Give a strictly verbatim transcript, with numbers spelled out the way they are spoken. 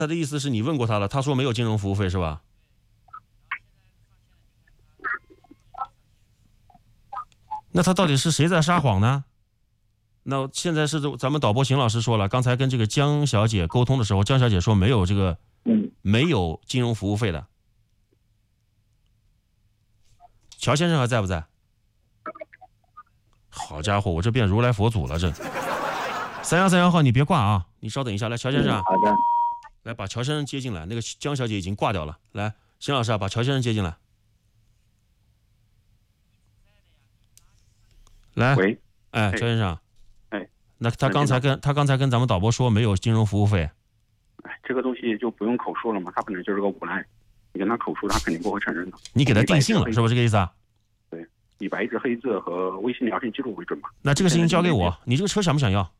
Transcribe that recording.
他的意思是你问过他了，他说没有金融服务费是吧？那他到底是谁在撒谎呢？那现在是咱们导播邢老师说了，刚才跟这个江小姐沟通的时候，江小姐说没有这个，没有金融服务费的。乔先生还在不在？好家伙，我这变如来佛祖了这。三幺三幺号，你别挂啊，你稍等一下，来，乔先生、啊， 好的， 来把乔先生接进来。那个江小姐已经挂掉了，来，邢老师啊，把乔先生接进来。来， 喂， 哎，乔先生， 哎， 那他刚才跟他刚才跟咱们导播说没有金融服务费， 哎，这个东西就不用口述了嘛，他本来就是个无赖，你跟他口述，他肯定不会承认的。 你给他定性了，是不是这个意思啊？ 对，以白纸黑字和微信聊天记录为准嘛。 那这个事情交给我，你这个车想不想要？